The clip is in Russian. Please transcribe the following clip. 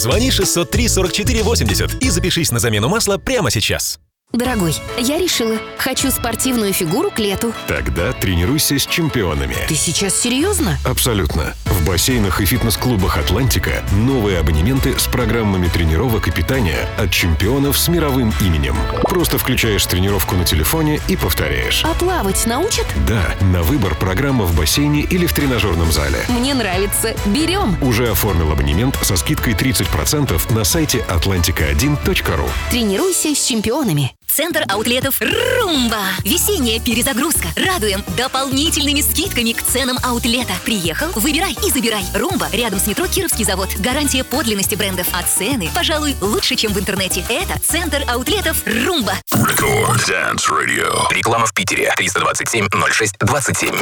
Звони 603-44-80 и запишись на замену масла прямо сейчас. Дорогой, я решила. Хочу спортивную фигуру к лету. Тогда тренируйся с чемпионами. Ты сейчас серьезно? Абсолютно. В бассейнах и фитнес-клубах «Атлантика» новые абонементы с программами тренировок и питания от чемпионов с мировым именем. Просто включаешь тренировку на телефоне и повторяешь. А плавать научат? Да, на выбор программа в бассейне или в тренажерном зале. Мне нравится. Берем. Уже оформил абонемент со скидкой 30% на сайте atlantica1.ru. Тренируйся с чемпионами. Центр аутлетов «Румба». Весенняя перезагрузка. Радуем дополнительными скидками к ценам аутлета. Приехал, выбирай и забирай. «Румба» рядом с метро Кировский завод. Гарантия подлинности брендов. А цены, пожалуй, лучше, чем в интернете. Это Центр аутлетов «Румба». Record Dance Radio. Реклама в Питере. 327 06 27.